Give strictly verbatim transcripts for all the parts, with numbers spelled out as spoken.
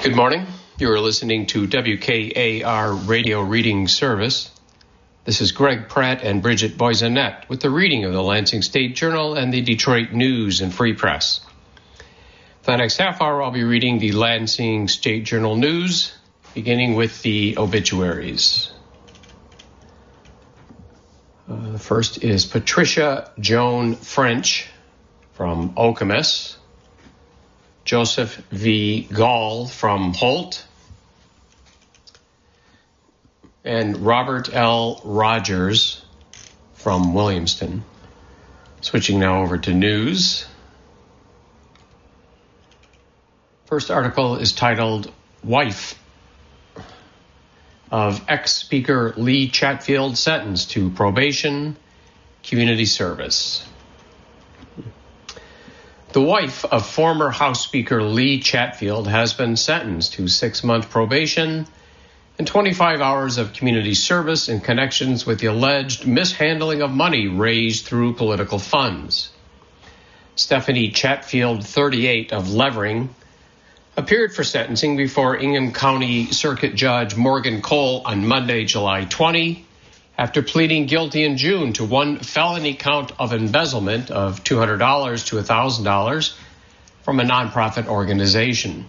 Good morning. You are listening to W K A R Radio Reading Service. This is Greg Pratt and Bridget Boisonette with the reading of the Lansing State Journal and the Detroit News and Free Press. For the next half hour, I'll be reading the Lansing State Journal News, beginning with the obituaries. Uh, the first is Patricia Joan French from Okemos. Joseph V. Gall from Holt, and Robert L. Rogers from Williamston. Switching now over to news. First article is titled, Wife of ex-Speaker Lee Chatfield Sentenced to Probation, Community Service. The wife of former House Speaker Lee Chatfield has been sentenced to six-month probation and twenty-five hours of community service in connections with the alleged mishandling of money raised through political funds. Stephanie Chatfield, thirty-eight, of Levering, appeared for sentencing before Ingham County Circuit Judge Morgan Cole on Monday, July twentieth, after pleading guilty in June to one felony count of embezzlement of two hundred dollars to one thousand dollars from a nonprofit organization.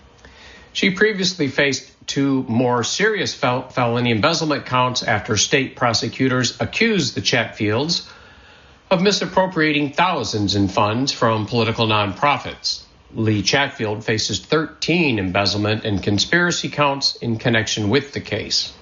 She previously faced two more serious fel- felony embezzlement counts after state prosecutors accused the Chatfields of misappropriating thousands in funds from political nonprofits. Lee Chatfield faces thirteen embezzlement and conspiracy counts in connection with the case.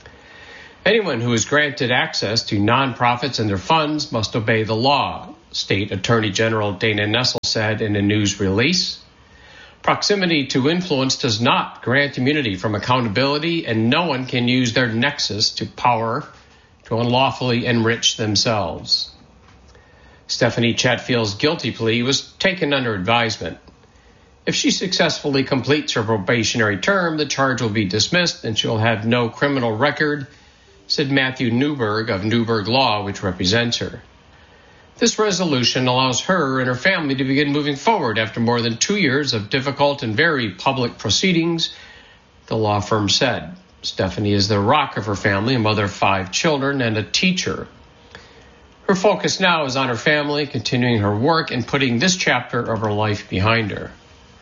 Anyone who is granted access to nonprofits and their funds must obey the law, State Attorney General Dana Nessel said in a news release. Proximity to influence does not grant immunity from accountability, and no one can use their nexus to power to unlawfully enrich themselves. Stephanie Chatfield's guilty plea was taken under advisement. If she successfully completes her probationary term, the charge will be dismissed and she'll have no criminal record, said Matthew Newberg of Newberg Law, which represents her. This resolution allows her and her family to begin moving forward after more than two years of difficult and very public proceedings, the law firm said. Stephanie is the rock of her family, a mother of five children, and a teacher. Her focus now is on her family, continuing her work, and putting this chapter of her life behind her.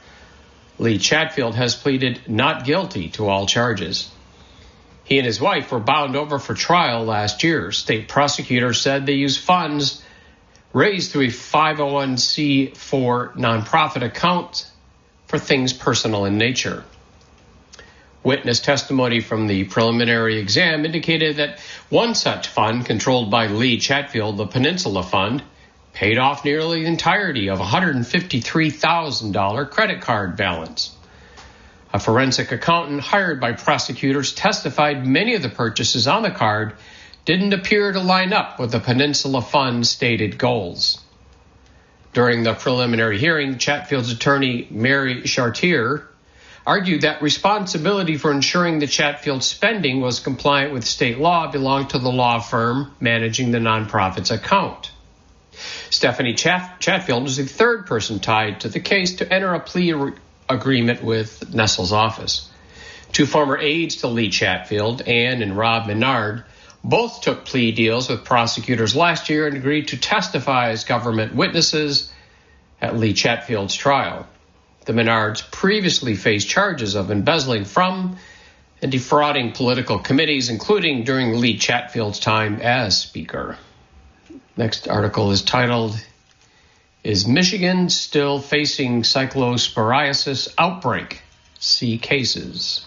Lee Chatfield has pleaded not guilty to all charges. He and his wife were bound over for trial last year. State prosecutors said they used funds raised through a five oh one c four nonprofit account for things personal in nature. Witness testimony from the preliminary exam indicated that one such fund, controlled by Lee Chatfield, the Peninsula Fund, paid off nearly the entirety of a one hundred fifty-three thousand dollars credit card balance. A forensic accountant hired by prosecutors testified many of the purchases on the card didn't appear to line up with the Peninsula Fund's stated goals. During the preliminary hearing, Chatfield's attorney, Mary Chartier, argued that responsibility for ensuring the Chatfield spending was compliant with state law belonged to the law firm managing the nonprofit's account. Stephanie Chat- Chatfield was the third person tied to the case to enter a plea re- agreement with Nessel's office. Two former aides to Lee Chatfield, Ann and Rob Menard, both took plea deals with prosecutors last year and agreed to testify as government witnesses at Lee Chatfield's trial. The Menards previously faced charges of embezzling from and defrauding political committees, including during Lee Chatfield's time as Speaker. Next article is titled, Is Michigan Still Facing Cyclosporiasis Outbreak? See cases.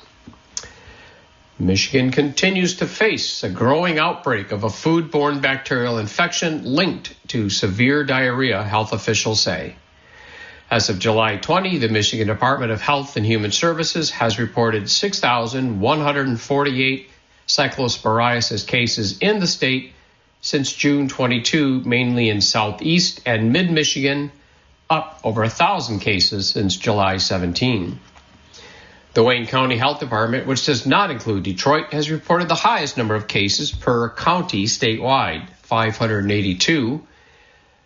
Michigan continues to face a growing outbreak of a foodborne bacterial infection linked to severe diarrhea, health officials say. As of July twentieth, the Michigan Department of Health and Human Services has reported six thousand one hundred forty-eight cyclosporiasis cases in the state since June twenty-second, mainly in southeast and mid-Michigan, up over one thousand cases since July seventeenth. The Wayne County Health Department, which does not include Detroit, has reported the highest number of cases per county statewide, five hundred eighty-two.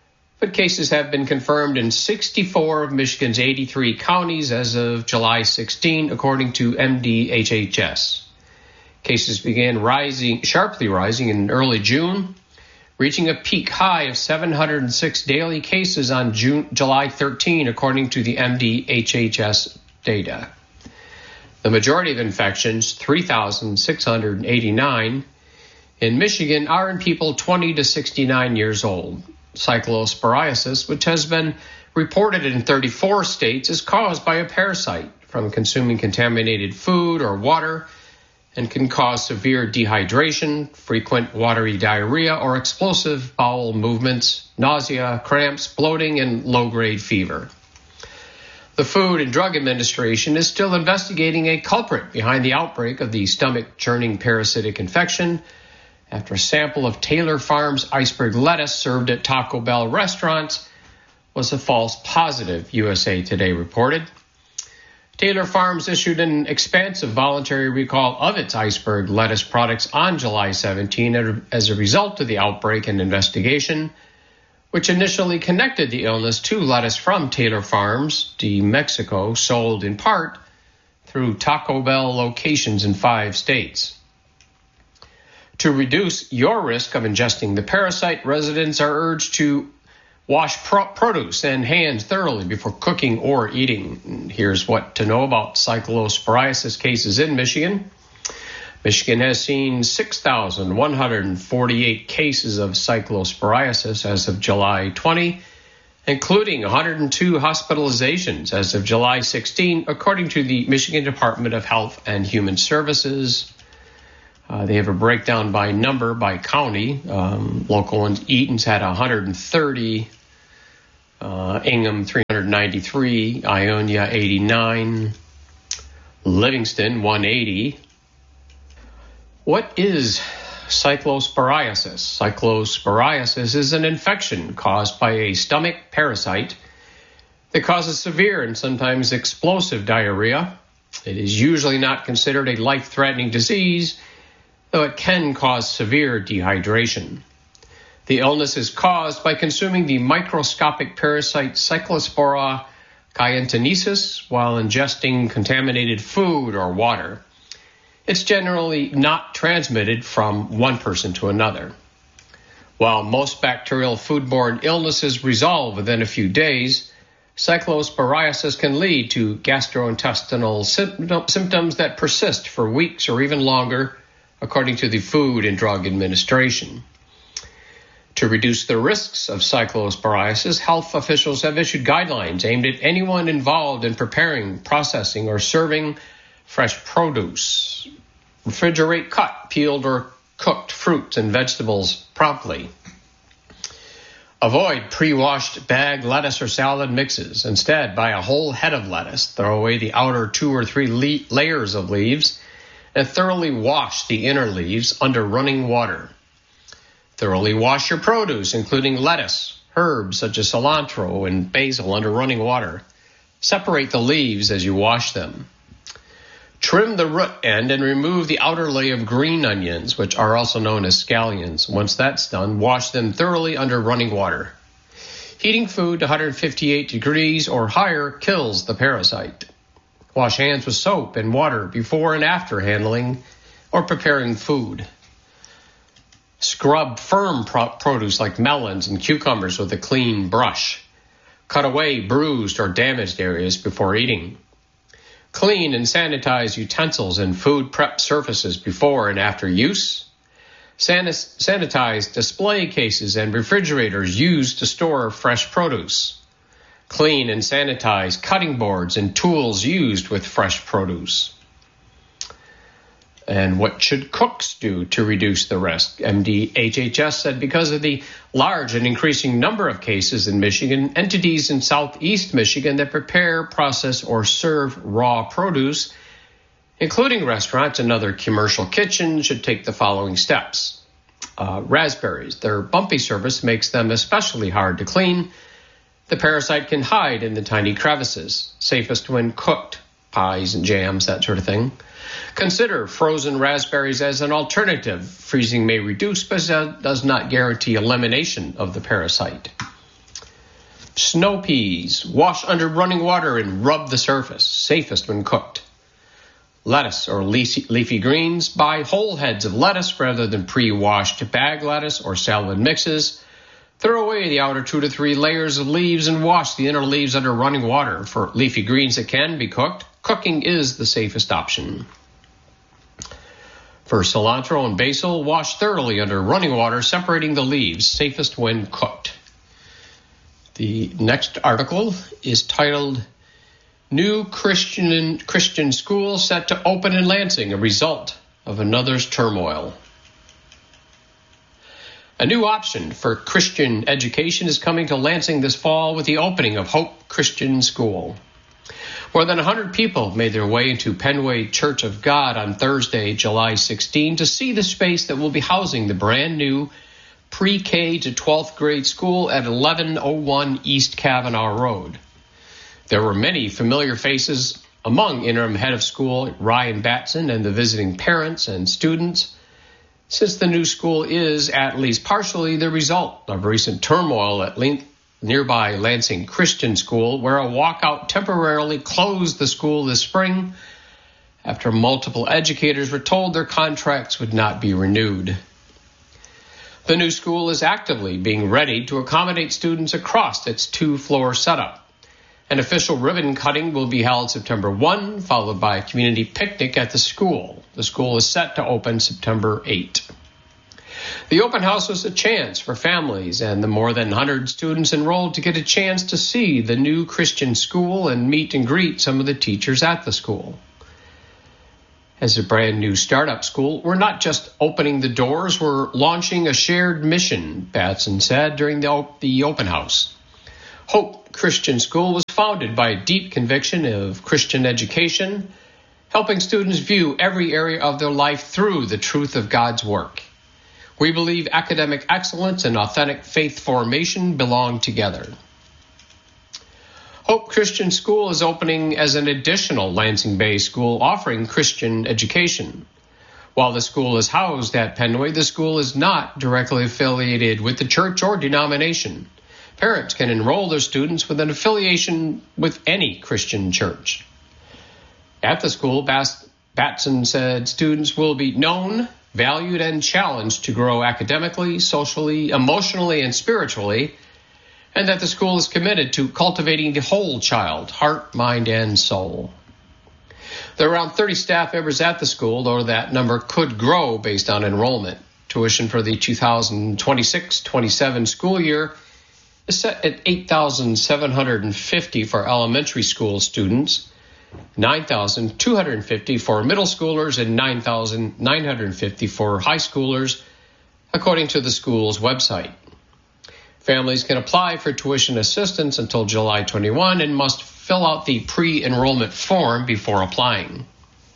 but cases have been confirmed in sixty-four of Michigan's eighty-three counties as of July sixteenth, according to M D H H S. Cases began rising, sharply rising in early June, reaching a peak high of seven hundred six daily cases on June, July thirteenth, according to the M D H H S data. The majority of infections, three thousand six hundred eighty-nine, in Michigan are in people twenty to sixty-nine years old. Cyclosporiasis, which has been reported in thirty-four states, is caused by a parasite from consuming contaminated food or water and can cause severe dehydration, frequent watery diarrhea, or explosive bowel movements, nausea, cramps, bloating, and low-grade fever. The Food and Drug Administration is still investigating a culprit behind the outbreak of the stomach-churning parasitic infection after a sample of Taylor Farms iceberg lettuce served at Taco Bell restaurants was a false positive, U S A Today reported. Taylor Farms issued an expansive voluntary recall of its iceberg lettuce products on July seventeenth as a result of the outbreak and investigation, which initially connected the illness to lettuce from Taylor Farms de Mexico, sold in part through Taco Bell locations in five states. To reduce your risk of ingesting the parasite, residents are urged to wash pro- produce and hands thoroughly before cooking or eating. And here's what to know about cyclosporiasis cases in Michigan. Michigan has seen six thousand one hundred forty-eight cases of cyclosporiasis as of July twentieth, including one hundred two hospitalizations as of July sixteenth, according to the Michigan Department of Health and Human Services. Uh, they have a breakdown by number, by county. Um, local ones, Eaton's had one hundred thirty, uh, Ingham three hundred ninety-three, Ionia eighty-nine, Livingston one hundred eighty. What is cyclosporiasis? Cyclosporiasis is an infection caused by a stomach parasite that causes severe and sometimes explosive diarrhea. It is usually not considered a life-threatening disease, though it can cause severe dehydration. The illness is caused by consuming the microscopic parasite Cyclospora cayentensis while ingesting contaminated food or water. It's generally not transmitted from one person to another. While most bacterial foodborne illnesses resolve within a few days, cyclosporiasis can lead to gastrointestinal symptoms that persist for weeks or even longer, according to the Food and Drug Administration. To reduce the risks of cyclosporiasis, health officials have issued guidelines aimed at anyone involved in preparing, processing, or serving fresh produce. Refrigerate cut, peeled, or cooked fruits and vegetables promptly. Avoid pre-washed bag lettuce or salad mixes. Instead, buy a whole head of lettuce, throw away the outer two or three le- layers of leaves, and thoroughly wash the inner leaves under running water. Thoroughly wash your produce, including lettuce, herbs such as cilantro and basil, under running water. Separate the leaves as you wash them. Trim the root end and remove the outer layer of green onions, which are also known as scallions. Once that's done, wash them thoroughly under running water. Heating food to one hundred fifty-eight degrees or higher kills the parasite. Wash hands with soap and water before and after handling or preparing food. Scrub firm pro- produce like melons and cucumbers with a clean brush. Cut away bruised or damaged areas before eating. Clean and sanitize utensils and food prep surfaces before and after use. Sanis- sanitize display cases and refrigerators used to store fresh produce. Clean and sanitize cutting boards and tools used with fresh produce. And what should cooks do to reduce the risk? M D H H S said because of the large and increasing number of cases in Michigan, entities in southeast Michigan that prepare, process, or serve raw produce, including restaurants and other commercial kitchens, should take the following steps. Uh, raspberries. Their bumpy surface makes them especially hard to clean. The parasite can hide in the tiny crevices, safest when cooked, pies and jams, that sort of thing. Consider frozen raspberries as an alternative. Freezing may reduce, but does not guarantee elimination of the parasite. Snow peas, wash under running water and rub the surface, safest when cooked. Lettuce or leafy, leafy greens, buy whole heads of lettuce rather than pre-washed bag lettuce or salad mixes. Throw away the outer two to three layers of leaves and wash the inner leaves under running water. For leafy greens that can be cooked, cooking is the safest option. For cilantro and basil, wash thoroughly under running water, separating the leaves, safest when cooked. The next article is titled, New Christian Christian School Set to Open in Lansing, a Result of Another's Turmoil. A new option for Christian education is coming to Lansing this fall with the opening of Hope Christian School. More than one hundred people made their way into Penway Church of God on Thursday, July sixteenth, to see the space that will be housing the brand new pre-K to twelfth grade school at eleven oh one East Kavanaugh Road. There were many familiar faces among interim head of school Ryan Batson and the visiting parents and students, since the new school is at least partially the result of recent turmoil at nearby Lansing Christian School, where a walkout temporarily closed the school this spring after multiple educators were told their contracts would not be renewed. The new school is actively being readied to accommodate students across its two-floor setup. An official ribbon cutting will be held September first, followed by a community picnic at the school. The school is set to open September eighth. The open house was a chance for families and the more than one hundred students enrolled to get a chance to see the new Christian school and meet and greet some of the teachers at the school. As a brand new startup school, we're not just opening the doors, we're launching a shared mission, Batson said during the, op- the open house. Hope Christian School was founded by a deep conviction of Christian education, helping students view every area of their life through the truth of God's work. We believe academic excellence and authentic faith formation belong together. Hope Christian School is opening as an additional Lansing-based school offering Christian education. While the school is housed at Penway, the school is not directly affiliated with the church or denomination. Parents can enroll their students with an affiliation with any Christian church. At the school, Bas- Batson said students will be known, valued, and challenged to grow academically, socially, emotionally, and spiritually, and that the school is committed to cultivating the whole child, heart, mind, and soul. There are around thirty staff members at the school, though that number could grow based on enrollment. Tuition for the two thousand twenty-six twenty-seven school year is set at eight thousand seven hundred fifty dollars for elementary school students, nine thousand two hundred fifty dollars for middle schoolers, and nine thousand nine hundred fifty dollars for high schoolers, according to the school's website. Families can apply for tuition assistance until July twenty-first and must fill out the pre-enrollment form before applying.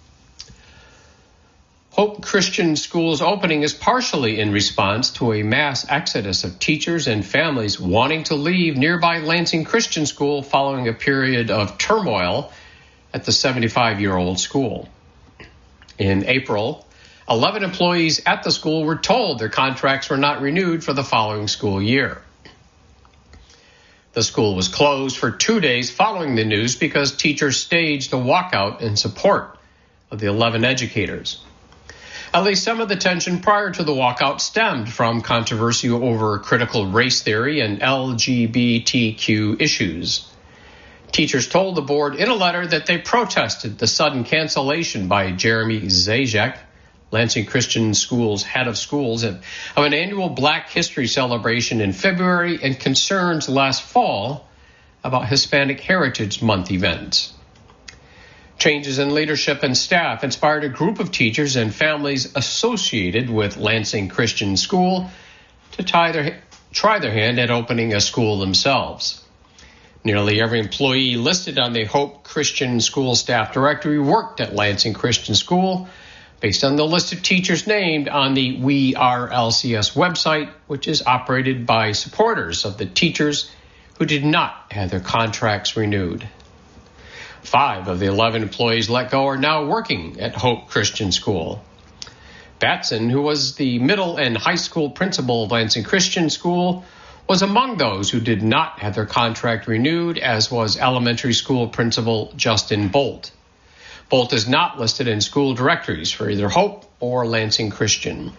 Hope Christian School's opening is partially in response to a mass exodus of teachers and families wanting to leave nearby Lansing Christian School following a period of turmoil at the seventy-five-year-old school. In April, eleven employees at the school were told their contracts were not renewed for the following school year. The school was closed for two days following the news because teachers staged a walkout in support of the eleven educators. At least some of the tension prior to the walkout stemmed from controversy over critical race theory and L G B T Q issues. Teachers told the board in a letter that they protested the sudden cancellation by Jeremy Zajac, Lansing Christian School's head of schools, of an annual Black History celebration in February and concerns last fall about Hispanic Heritage Month events. Changes in leadership and staff inspired a group of teachers and families associated with Lansing Christian School to try their, try their hand at opening a school themselves. Nearly every employee listed on the Hope Christian School staff directory worked at Lansing Christian School, based on the list of teachers named on the We Are L C S website, which is operated by supporters of the teachers who did not have their contracts renewed. Five of the eleven employees let go are now working at Hope Christian School. Batson, who was the middle and high school principal of Lansing Christian School, was among those who did not have their contract renewed, as was elementary school principal Justin Bolt. Bolt is not listed in school directories for either Hope or Lansing Christian.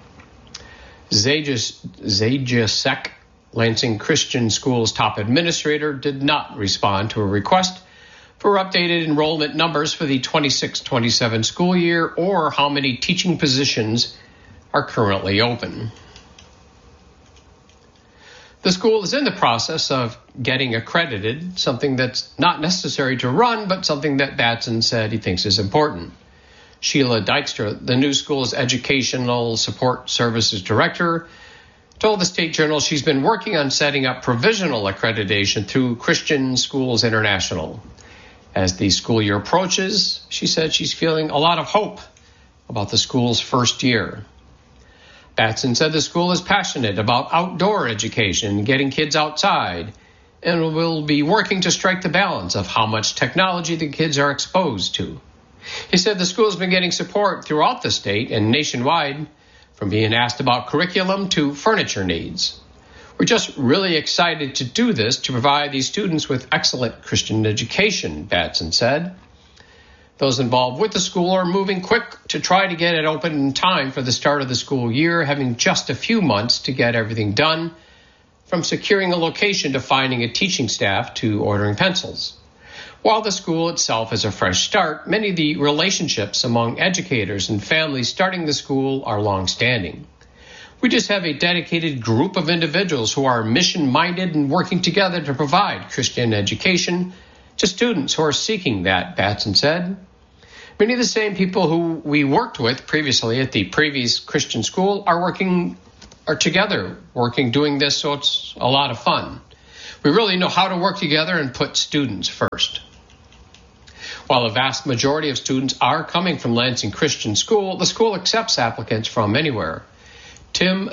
Zajac, Lansing Christian School's top administrator, did not respond to a request for updated enrollment numbers for the twenty-six twenty-seven school year or how many teaching positions are currently open. The school is in the process of getting accredited, something that's not necessary to run, but something that Batson said he thinks is important. Sheila Dykstra, the new school's Educational Support Services Director, told the State Journal she's been working on setting up provisional accreditation through Christian Schools International. As the school year approaches, she said she's feeling a lot of hope about the school's first year. Batson said the school is passionate about outdoor education, getting kids outside, and will be working to strike the balance of how much technology the kids are exposed to. He said the school has been getting support throughout the state and nationwide, from being asked about curriculum to furniture needs. We're just really excited to do this to provide these students with excellent Christian education, Batson said. Those involved with the school are moving quick to try to get it open in time for the start of the school year, having just a few months to get everything done, from securing a location to finding a teaching staff to ordering pencils. While the school itself is a fresh start, many of the relationships among educators and families starting the school are long-standing. We just have a dedicated group of individuals who are mission-minded and working together to provide Christian education to students who are seeking that, Batson said. Many of the same people who we worked with previously at the previous Christian school are working, are together working, doing this, so it's a lot of fun. We really know how to work together and put students first. While a vast majority of students are coming from Lansing Christian School, the school accepts applicants from anywhere. Tim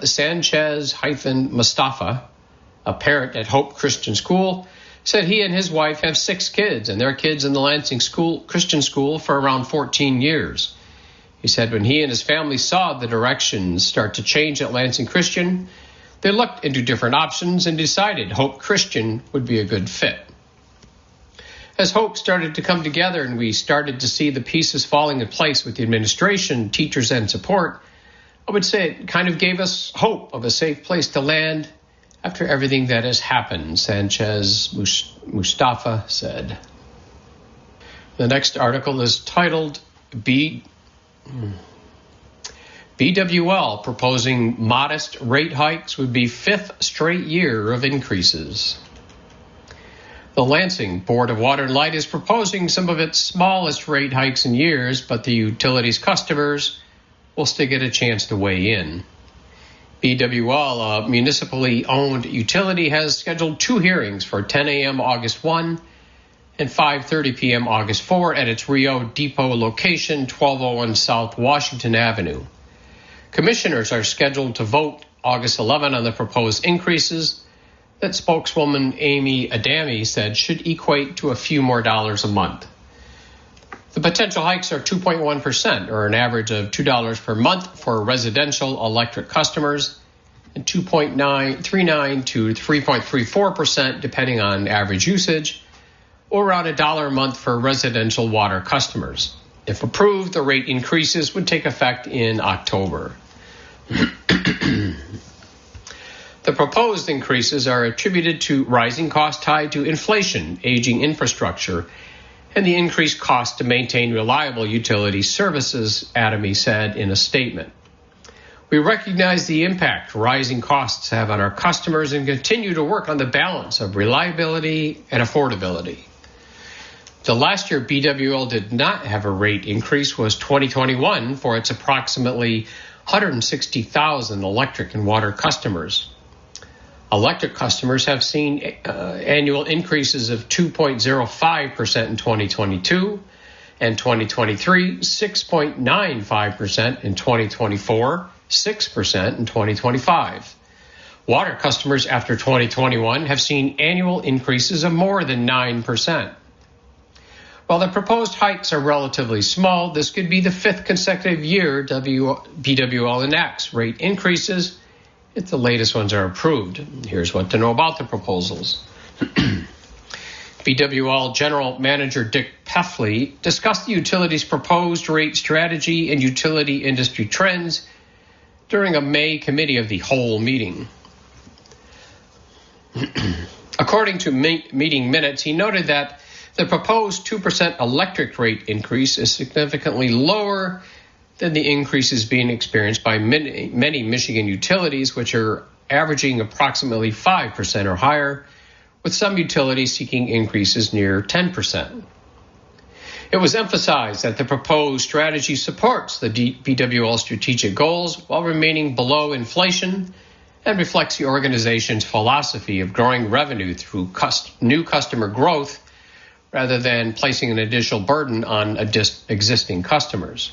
Sanchez-Mustafa, a parent at Hope Christian School, said he and his wife have six kids and their kids in the Lansing School Christian School for around fourteen years. He said when he and his family saw the directions start to change at Lansing Christian, they looked into different options and decided Hope Christian would be a good fit. As Hope started to come together and we started to see the pieces falling in place with the administration, teachers, and support, I would say it kind of gave us hope of a safe place to land after everything that has happened, Sanchez Mustafa said. The next article is titled B. B W L proposing modest rate hikes would be fifth straight year of increases. The Lansing Board of Water and Light is proposing some of its smallest rate hikes in years, but the utility's customers will still get a chance to weigh in. B W L, a municipally owned utility, has scheduled two hearings for ten a.m. August first and five thirty p.m. August fourth at its Rio Depot location, twelve oh one South Washington Avenue. Commissioners are scheduled to vote August eleventh on the proposed increases that spokeswoman Amy Adami said should equate to a few more dollars a month. The potential hikes are two point one percent, or an average of two dollars per month for residential electric customers, and two point nine three nine to three point three four percent depending on average usage, or around a dollar a month for residential water customers. If approved, the rate increases would take effect in October. The proposed increases are attributed to rising costs tied to inflation, aging infrastructure, and the increased cost to maintain reliable utility services, Adami said in a statement. We recognize the impact rising costs have on our customers and continue to work on the balance of reliability and affordability. The last year B W L did not have a rate increase was twenty twenty-one for its approximately one hundred sixty thousand electric and water customers. Electric customers have seen uh, annual increases of two point oh five percent in twenty twenty-two and twenty twenty-three, six point nine five percent in twenty twenty-four, six percent in twenty twenty-five. Water customers after twenty twenty-one have seen annual increases of more than nine percent. While the proposed hikes are relatively small, this could be the fifth consecutive year B W L enacts rate increases if the latest ones are approved. Here's what to know about the proposals. B W L General Manager Dick Peffley discussed the utility's proposed rate strategy and utility industry trends during a May Committee of the Whole meeting. According to meeting minutes, he noted that the proposed two percent electric rate increase is significantly lower than the increases being experienced by many, many Michigan utilities, which are averaging approximately five percent or higher, with some utilities seeking increases near ten percent. It was emphasized that the proposed strategy supports the B W L strategic goals while remaining below inflation and reflects the organization's philosophy of growing revenue through cust- new customer growth rather than placing an additional burden on adis- existing customers.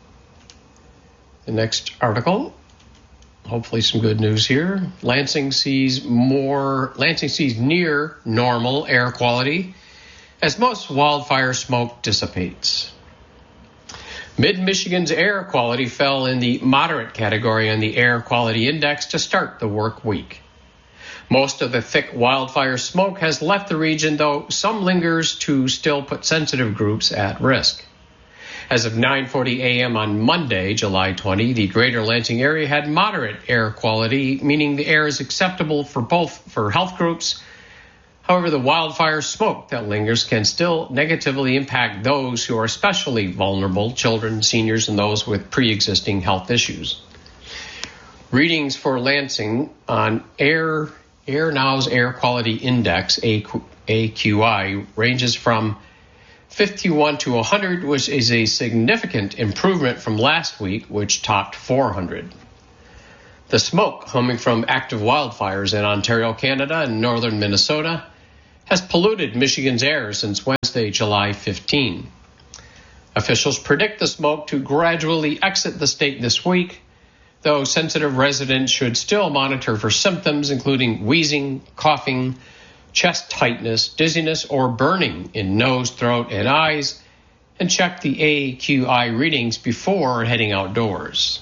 The next article, hopefully some good news here. Lansing sees more, Lansing sees near normal air quality as most wildfire smoke dissipates. Mid-Michigan's air quality fell in the moderate category on the Air Quality Index to start the work week. Most of the thick wildfire smoke has left the region, though some lingers to still put sensitive groups at risk. As of nine forty a.m. on Monday, July twentieth, the greater Lansing area had moderate air quality, meaning the air is acceptable for both for health groups. However, the wildfire smoke that lingers can still negatively impact those who are especially vulnerable, children, seniors, and those with pre-existing health issues. Readings for Lansing on Air AirNow's Air Quality Index, A Q I, ranges from fifty-one to one hundred, which is a significant improvement from last week, which topped four hundred. The smoke coming from active wildfires in Ontario, Canada, and northern Minnesota has polluted Michigan's air since Wednesday, July fifteenth. Officials predict the smoke to gradually exit the state this week, though sensitive residents should still monitor for symptoms including wheezing, coughing, chest tightness, dizziness, or burning in nose, throat, and eyes, and check the A Q I readings before heading outdoors.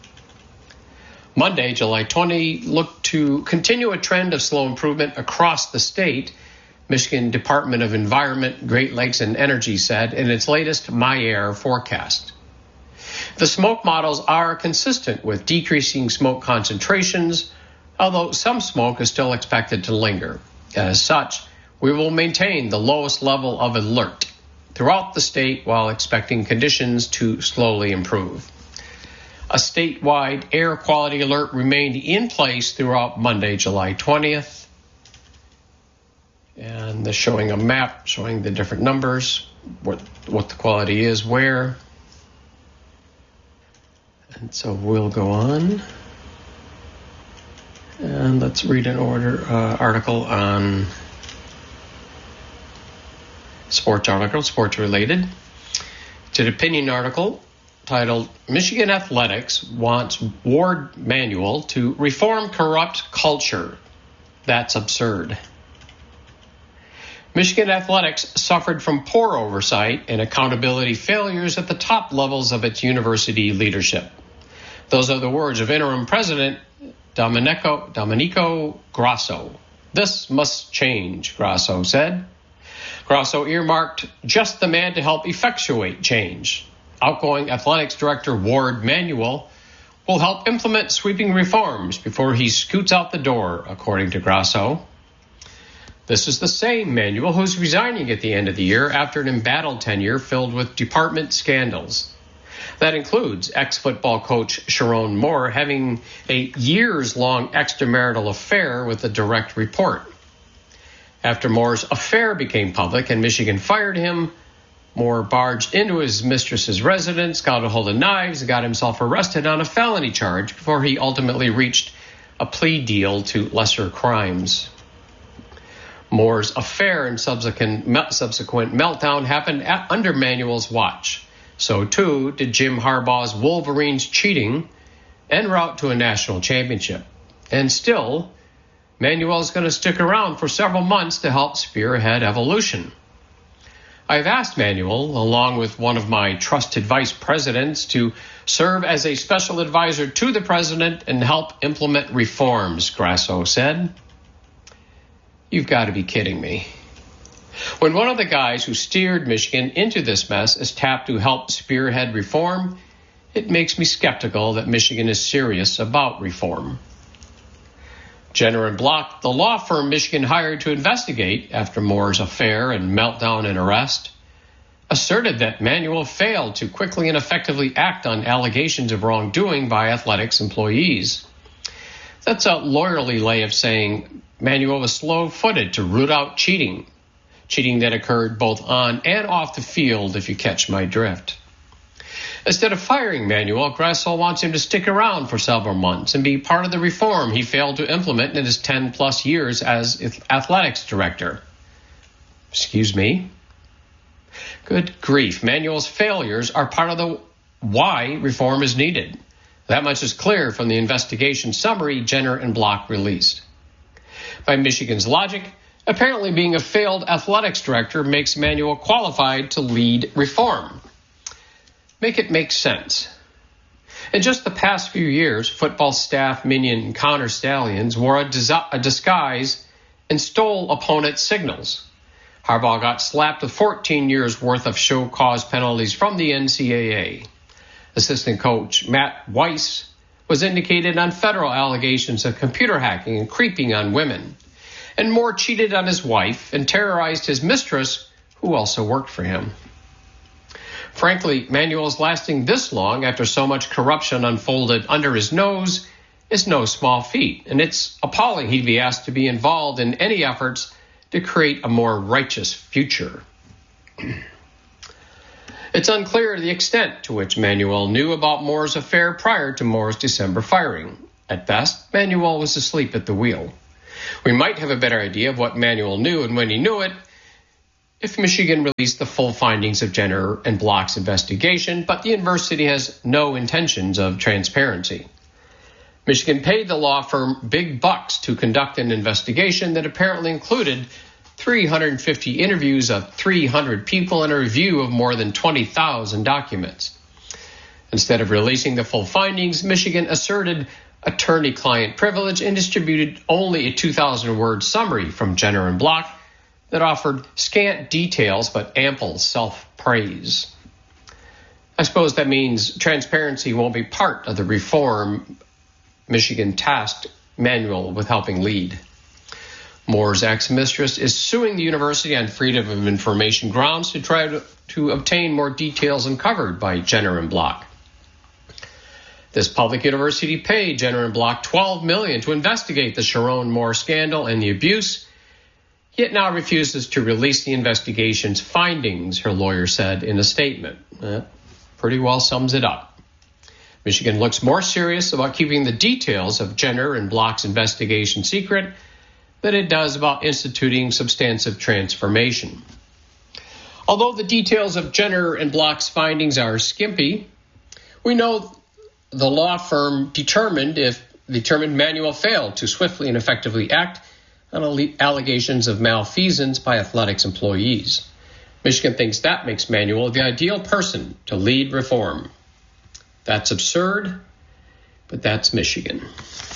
Monday, July twentieth, looked to continue a trend of slow improvement across the state, Michigan Department of Environment, Great Lakes, and Energy said in its latest MyAir forecast. The smoke models are consistent with decreasing smoke concentrations, although some smoke is still expected to linger. As such, we will maintain the lowest level of alert throughout the state while expecting conditions to slowly improve. A statewide air quality alert remained in place throughout Monday, July twentieth. And they're showing a map showing the different numbers, what, what the quality is, where. And so we'll go on. And let's read an order uh, article on sports article, sports related. It's an opinion article titled Michigan Athletics Wants Ward Manuel to Reform Corrupt Culture. That's absurd. Michigan Athletics suffered from poor oversight and accountability failures at the top levels of its university leadership. Those are the words of interim president Domenico, Domenico Grasso. This must change, Grasso said. Grasso earmarked just the man to help effectuate change. Outgoing athletics director Ward Manuel will help implement sweeping reforms before he scoots out the door, according to Grasso. This is the same Manuel who's resigning at the end of the year after an embattled tenure filled with department scandals. That includes ex-football coach Sharon Moore having a years-long extramarital affair with a direct report. After Moore's affair became public and Michigan fired him, Moore barged into his mistress's residence, got a hold of knives, and got himself arrested on a felony charge before he ultimately reached a plea deal to lesser crimes. Moore's affair and subsequent, subsequent meltdown happened at, under Manuel's watch. So, too, did Jim Harbaugh's Wolverines cheating en route to a national championship. And still, Manuel's going to stick around for several months to help spearhead evolution. I've asked Manuel, along with one of my trusted vice presidents, to serve as a special advisor to the president and help implement reforms, Grasso said. You've got to be kidding me. When one of the guys who steered Michigan into this mess is tapped to help spearhead reform, it makes me skeptical that Michigan is serious about reform. Jenner and Block, the law firm Michigan hired to investigate after Moore's affair and meltdown and arrest, asserted that Manuel failed to quickly and effectively act on allegations of wrongdoing by athletics employees. That's a lawyerly way of saying Manuel was slow-footed to root out cheating, cheating that occurred both on and off the field, if you catch my drift. Instead of firing Manuel, Grasso wants him to stick around for several months and be part of the reform he failed to implement in his ten-plus years as athletics director. Excuse me? Good grief. Manuel's failures are part of the why reform is needed. That much is clear from the investigation summary Jenner and Block released. By Michigan's logic, apparently being a failed athletics director makes Manuel qualified to lead reform. Make it make sense. In just the past few years, football staff minion Connor Stallions wore a, dis- a disguise and stole opponent signals. Harbaugh got slapped with fourteen years worth of show cause penalties from the N C double A. Assistant coach Matt Weiss was indicated on federal allegations of computer hacking and creeping on women. And Moore cheated on his wife and terrorized his mistress, who also worked for him. Frankly, Manuel's lasting this long after so much corruption unfolded under his nose is no small feat, and it's appalling he'd be asked to be involved in any efforts to create a more righteous future. It's unclear the extent to which Manuel knew about Moore's affair prior to Moore's December firing. At best, Manuel was asleep at the wheel. We might have a better idea of what Manuel knew and when he knew it if Michigan released the full findings of Jenner and Block's investigation, but the university has no intentions of transparency. Michigan paid the law firm big bucks to conduct an investigation that apparently included three hundred fifty interviews of three hundred people and a review of more than twenty thousand documents. Instead of releasing the full findings, Michigan asserted attorney-client privilege and distributed only a two thousand word summary from Jenner and Block that offered scant details but ample self-praise. I suppose that means transparency won't be part of the reform Michigan tasked Manuel with helping lead. Moore's ex-mistress is suing the university on freedom of information grounds to try to, to obtain more details uncovered by Jenner and Block. This public university paid Jenner and Block twelve million dollars to investigate the Sharon Moore scandal and the abuse, yet now refuses to release the investigation's findings, her lawyer said in a statement. That pretty well sums it up. Michigan looks more serious about keeping the details of Jenner and Block's investigation secret than it does about instituting substantive transformation. Although the details of Jenner and Block's findings are skimpy, we know the law firm determined if determined Manuel failed to swiftly and effectively act on allegations of malfeasance by athletics employees. Michigan thinks that makes Manuel the ideal person to lead reform. That's absurd, but that's Michigan.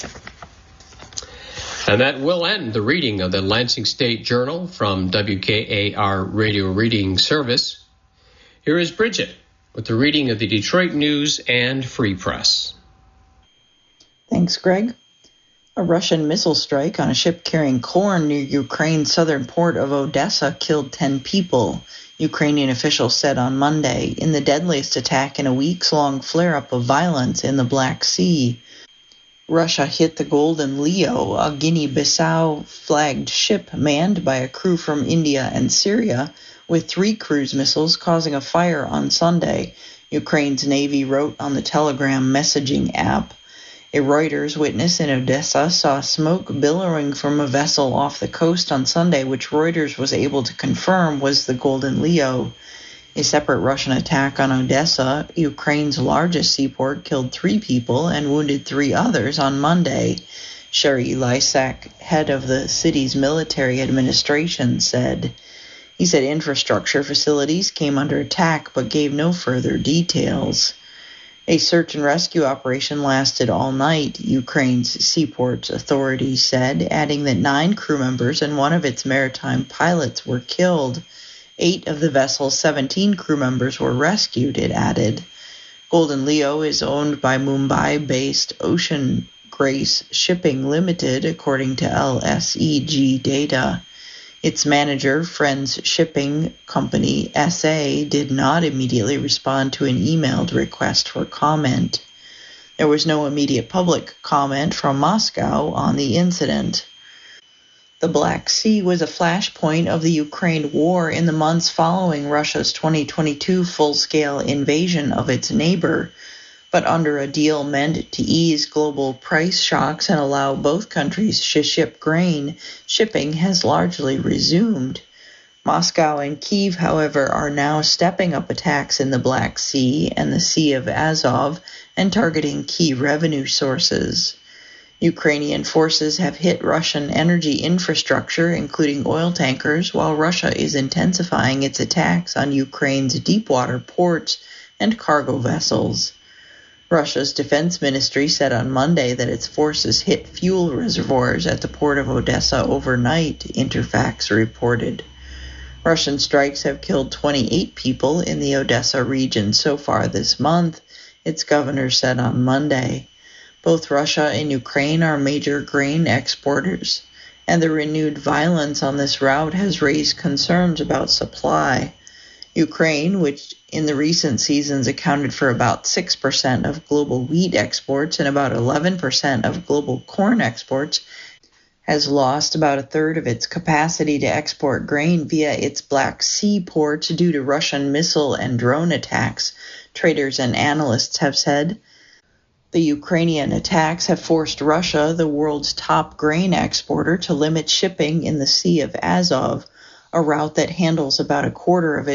And that will end the reading of the Lansing State Journal from W K A R Radio Reading Service. Here is Bridget with the reading of the Detroit News and Free Press. Thanks, Greg. A Russian missile strike on a ship carrying corn near Ukraine's southern port of Odessa killed ten people, Ukrainian officials said on Monday, in the deadliest attack in a weeks-long flare-up of violence in the Black Sea. Russia hit the Golden Leo, a Guinea-Bissau-flagged ship manned by a crew from India and Syria, with three cruise missiles causing a fire on Sunday, Ukraine's Navy wrote on the Telegram messaging app. A Reuters witness in Odessa saw smoke billowing from a vessel off the coast on Sunday, which Reuters was able to confirm was the Golden Leo. A separate Russian attack on Odessa, Ukraine's largest seaport, killed three people and wounded three others on Monday. Sherry Lysak, head of the city's military administration, said. He said infrastructure facilities came under attack but gave no further details. A search and rescue operation lasted all night, Ukraine's seaports authorities said, adding that nine crew members and one of its maritime pilots were killed. Eight of the vessel's seventeen crew members were rescued, it added. Golden Leo is owned by Mumbai-based Ocean Grace Shipping Limited, according to L S E G data. Its manager, Friends Shipping Company S A, did not immediately respond to an emailed request for comment. There was no immediate public comment from Moscow on the incident. The Black Sea was a flashpoint of the Ukraine war in the months following Russia's twenty twenty-two full-scale invasion of its neighbor, but under a deal meant to ease global price shocks and allow both countries to ship grain, shipping has largely resumed. Moscow and Kyiv, however, are now stepping up attacks in the Black Sea and the Sea of Azov and targeting key revenue sources. Ukrainian forces have hit Russian energy infrastructure, including oil tankers, while Russia is intensifying its attacks on Ukraine's deepwater ports and cargo vessels. Russia's defense ministry said on Monday that its forces hit fuel reservoirs at the port of Odessa overnight, Interfax reported. Russian strikes have killed twenty-eight people in the Odessa region so far this month, its governor said on Monday. Both Russia and Ukraine are major grain exporters, and the renewed violence on this route has raised concerns about supply. Ukraine, which in the recent seasons accounted for about six percent of global wheat exports and about eleven percent of global corn exports, has lost about a third of its capacity to export grain via its Black Sea ports due to Russian missile and drone attacks, traders and analysts have said. The Ukrainian attacks have forced Russia, the world's top grain exporter, to limit shipping in the Sea of Azov, a route that handles about a quarter of its